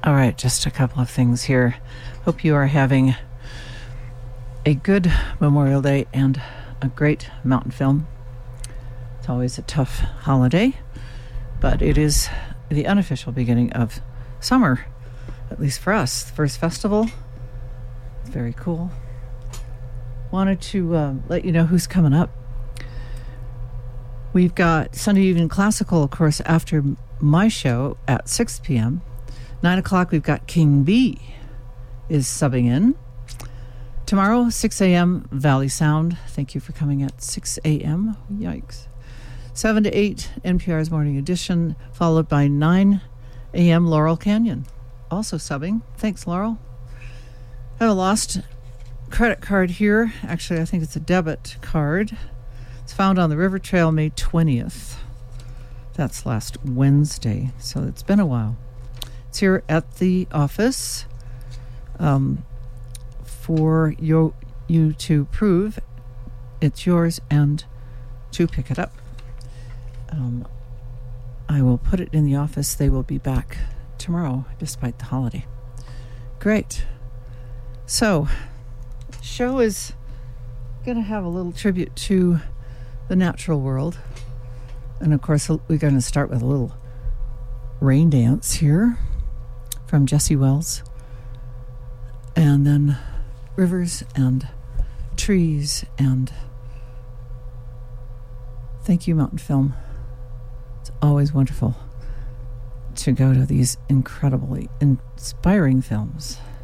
All right, just a couple of things here. Hope you are having a good Memorial Day and a great mountain film. It's always a tough holiday, but it is the unofficial beginning of summer, at least for us. The first festival, it's very cool. Wanted to let you know who's coming up. We've got Sunday Evening Classical, of course, after my show at 6 p.m. 9 o'clock, we've got King B is subbing in. Tomorrow, 6 a.m., Valley Sound. Thank you for coming at 6 a.m. Yikes. 7 to 8, NPR's Morning Edition, followed by 9 a.m., Laurel Canyon. Also subbing. Thanks, Laurel. I have a lost credit card here. Actually, I think it's a debit card. It's found on the River Trail May 20th. That's last Wednesday, so it's been a while. It's here at the office for you to prove it's yours and to pick it up. I will put it in the office. They will be back tomorrow, despite the holiday. Great. So, show is going to have a little tribute to the natural world. And of course, we're going to start with a little rain dance here from Jesse Wells. And then rivers and trees and thank you, Mountain Film. It's always wonderful to go to these incredibly inspiring films.